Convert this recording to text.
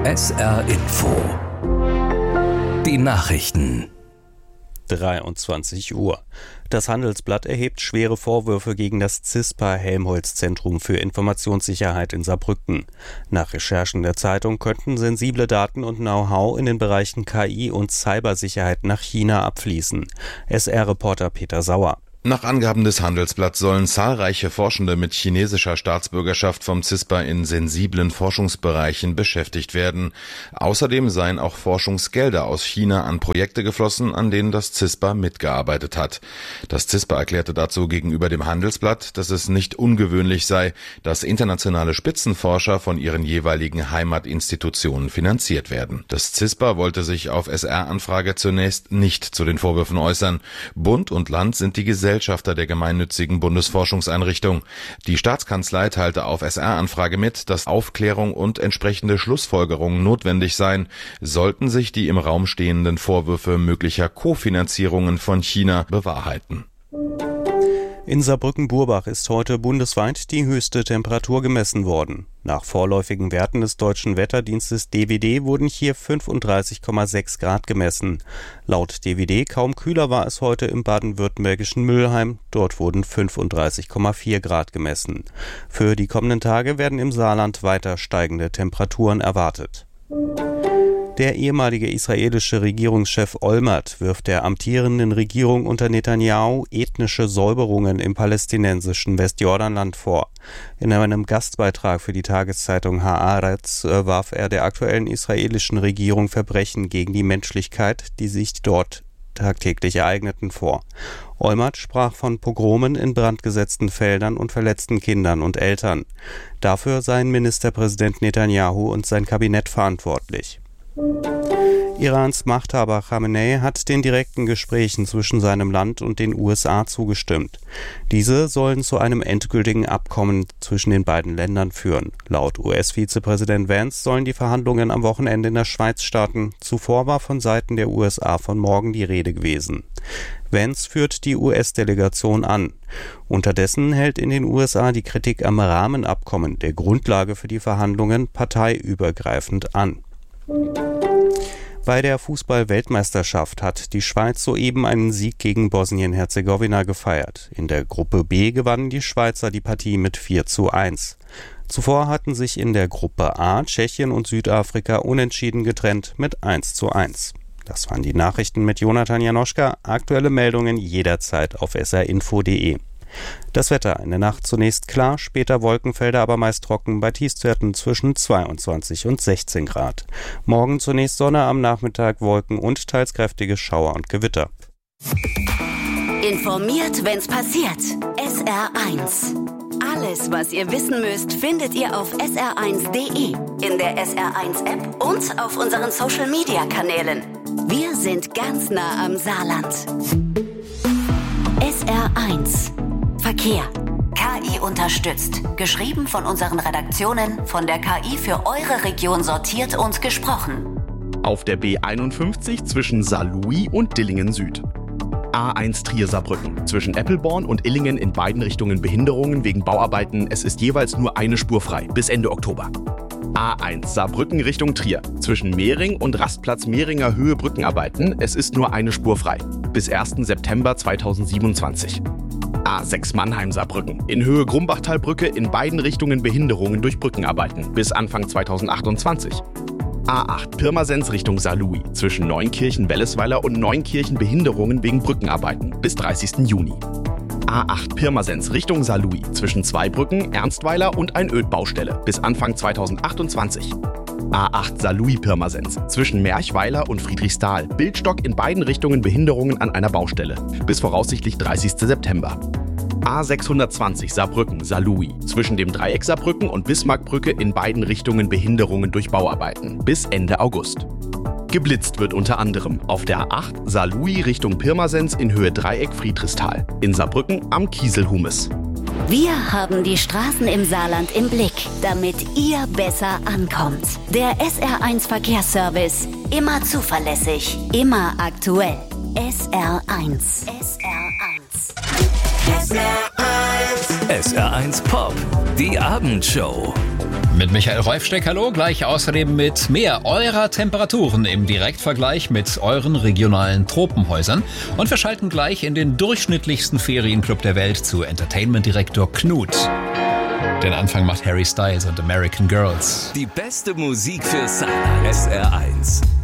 SR Info. Die Nachrichten. 23 Uhr. Das Handelsblatt erhebt schwere Vorwürfe gegen das CISPA-Helmholtz-Zentrum für Informationssicherheit in Saarbrücken. Nach Recherchen der Zeitung könnten sensible Daten und Know-how in den Bereichen KI und Cybersicherheit nach China abfließen. SR-Reporter Peter Sauer. Nach Angaben des Handelsblatts sollen zahlreiche Forschende mit chinesischer Staatsbürgerschaft vom CISPA in sensiblen Forschungsbereichen beschäftigt werden. Außerdem seien auch Forschungsgelder aus China an Projekte geflossen, an denen das CISPA mitgearbeitet hat. Das CISPA erklärte dazu gegenüber dem Handelsblatt, dass es nicht ungewöhnlich sei, dass internationale Spitzenforscher von ihren jeweiligen Heimatinstitutionen finanziert werden. Das CISPA wollte sich auf SR-Anfrage zunächst nicht zu den Vorwürfen äußern. Bund und Land sind die Gesellschafter der gemeinnützigen Bundesforschungseinrichtung. Die Staatskanzlei teilte auf SR-Anfrage mit, dass Aufklärung und entsprechende Schlussfolgerungen notwendig seien, sollten sich die im Raum stehenden Vorwürfe möglicher Kofinanzierungen von China bewahrheiten. In Saarbrücken-Burbach ist heute bundesweit die höchste Temperatur gemessen worden. Nach vorläufigen Werten des deutschen Wetterdienstes DWD wurden hier 35,6 Grad gemessen. Laut DWD kaum kühler war es heute im baden-württembergischen Mülheim. Dort wurden 35,4 Grad gemessen. Für die kommenden Tage werden im Saarland weiter steigende Temperaturen erwartet. Der ehemalige israelische Regierungschef Olmert wirft der amtierenden Regierung unter Netanyahu ethnische Säuberungen im palästinensischen Westjordanland vor. In einem Gastbeitrag für die Tageszeitung Haaretz warf er der aktuellen israelischen Regierung Verbrechen gegen die Menschlichkeit, die sich dort tagtäglich ereigneten, vor. Olmert sprach von Pogromen in brandgesetzten Feldern und verletzten Kindern und Eltern. Dafür seien Ministerpräsident Netanyahu und sein Kabinett verantwortlich. Irans Machthaber Khamenei hat den direkten Gesprächen zwischen seinem Land und den USA zugestimmt. Diese sollen zu einem endgültigen Abkommen zwischen den beiden Ländern führen. Laut US-Vizepräsident Vance sollen die Verhandlungen am Wochenende in der Schweiz starten. Zuvor war von Seiten der USA von morgen die Rede gewesen. Vance führt die US-Delegation an. Unterdessen hält in den USA die Kritik am Rahmenabkommen, der Grundlage für die Verhandlungen, parteiübergreifend an. Bei der Fußball-Weltmeisterschaft hat die Schweiz soeben einen Sieg gegen Bosnien-Herzegowina gefeiert. In der Gruppe B gewannen die Schweizer die Partie mit 4:1. Zuvor hatten sich in der Gruppe A Tschechien und Südafrika unentschieden getrennt mit 1:1. Das waren die Nachrichten mit Jonathan Janoschka. Aktuelle Meldungen jederzeit auf srinfo.de. Das Wetter: in der Nacht zunächst klar, später Wolkenfelder, aber meist trocken, bei Tiefstwerten zwischen 22 und 16 Grad. Morgen zunächst Sonne, am Nachmittag Wolken und teils kräftige Schauer und Gewitter. Informiert, wenn's passiert. SR1. Alles, was ihr wissen müsst, findet ihr auf sr1.de, in der SR1-App und auf unseren Social-Media-Kanälen. Wir sind ganz nah am Saarland. SR1 Verkehr. KI unterstützt. Geschrieben von unseren Redaktionen, von der KI für eure Region sortiert und gesprochen. Auf der B51 zwischen Saarlouis und Dillingen Süd. A1 Trier-Saarbrücken. Zwischen Eppelborn und Illingen in beiden Richtungen Behinderungen wegen Bauarbeiten. Es ist jeweils nur eine Spur frei. Bis Ende Oktober. A1 Saarbrücken Richtung Trier. Zwischen Mehring und Rastplatz Mehringer Höhe Brückenarbeiten. Es ist nur eine Spur frei. Bis 1. September 2027. A6 Mannheim-Saarbrücken. In Höhe Grumbachtalbrücke in beiden Richtungen Behinderungen durch Brückenarbeiten. Bis Anfang 2028. A8 Pirmasens Richtung Saarlouis. Zwischen Neunkirchen-Wellesweiler und Neunkirchen Behinderungen wegen Brückenarbeiten. Bis 30. Juni. A8 Pirmasens Richtung Saarlouis. Zwischen Zweibrücken, Ernstweiler und Einöd-Baustelle. Bis Anfang 2028. A8 Saarlouis-Pirmasens. Zwischen Merchweiler und Friedrichsthal. Bildstock in beiden Richtungen Behinderungen an einer Baustelle. Bis voraussichtlich 30. September. A620 Saarbrücken, Saarlouis. Zwischen dem Dreieck Saarbrücken und Bismarckbrücke in beiden Richtungen Behinderungen durch Bauarbeiten. Bis Ende August. Geblitzt wird unter anderem auf der A8 Saarlouis Richtung Pirmasens in Höhe Dreieck Friedrichsthal. In Saarbrücken am Kieselhumes. Wir haben die Straßen im Saarland im Blick, damit ihr besser ankommt. Der SR1 Verkehrsservice. Immer zuverlässig, immer aktuell. SR1. SR1. SR1 Pop, die Abendshow. Mit Michael Reufsteck, hallo, gleich außerdem mit mehr eurer Temperaturen im Direktvergleich mit euren regionalen Tropenhäusern. Und wir schalten gleich in den durchschnittlichsten Ferienclub der Welt zu Entertainment-Direktor Knut. Den Anfang macht Harry Styles und American Girls. Die beste Musik für Saarland. SR1.